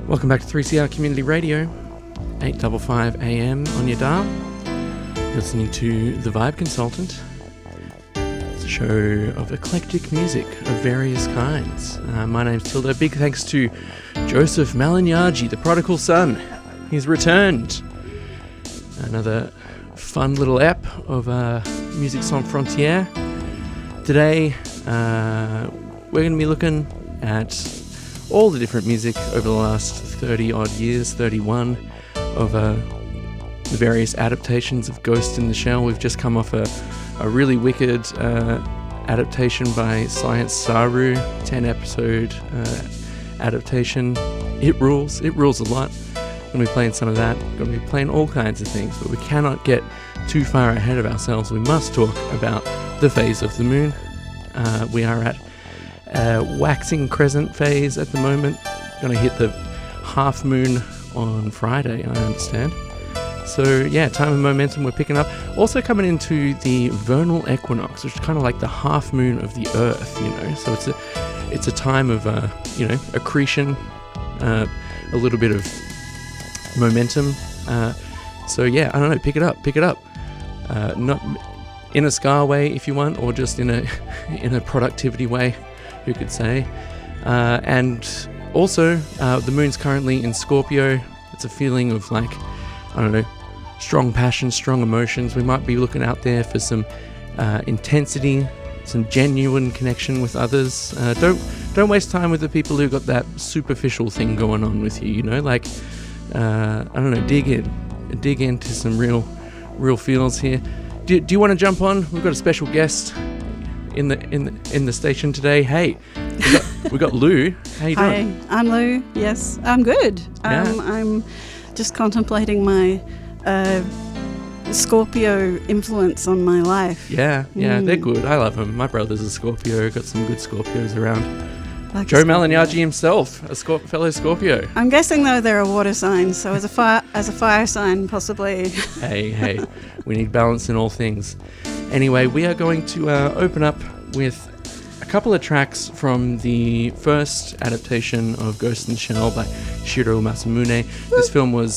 Welcome back to 3CR Community Radio, 855 AM on your dial. You're listening to The Vibe Consultant. It's a show of eclectic music of various kinds. My name's Tilda. Big thanks to Joseph Malignaggi, the prodigal son. He's returned. Another fun little app of Musique Sans Frontières. Today, we're going to be looking at all the different music over the last 30 odd years, 31, of the various adaptations of Ghost in the Shell. We've just come off a really wicked adaptation by Science Saru, 10 episode adaptation. It rules a lot. Going to be playing some of that, going to be playing all kinds of things, but we cannot get too far ahead of ourselves. We must talk about the phase of the moon. We are at waxing crescent phase at the moment. Going to hit the half moon on Friday, I understand. So yeah, time and momentum we're picking up. Also coming into the vernal equinox, which is kind of like the half moon of the earth, you know. So it's a time of accretion, a little bit of momentum. So yeah, I don't know, pick it up. Not in a scar way if you want, or just in a productivity way, who could say. And also, the moon's currently in Scorpio. It's a feeling of, like, I don't know, strong passion, strong emotions. We might be looking out there for some intensity, some genuine connection with others. Don't waste time with the people who got that superficial thing going on with you, you know, like, I don't know, dig into some real feels here. Do you want to jump on? We've got a special guest in the station today. Hey, we got Lou. How you doing? Hi, I'm Lou. Yes, I'm good. Yeah. I'm just contemplating my Scorpio influence on my life. Yeah, they're good. I love them. My brother's a Scorpio. Got some good Scorpios around. Like Joe Malignaggi himself, a fellow Scorpio. I'm guessing though they're a water sign, so as a fire sign possibly. Hey, we need balance in all things. Anyway, we are going to open up with a couple of tracks from the first adaptation of Ghost in the Shell by Shiro Masamune. This film was